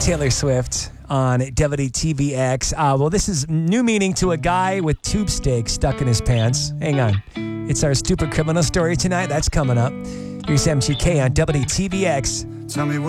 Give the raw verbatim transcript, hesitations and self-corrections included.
Taylor Swift on W T V X. Uh, well, this is new meaning to a guy with tube steaks stuck in his pants. Hang on. It's our stupid criminal story tonight. That's coming up. Here's M G K on W T V X. Tell me what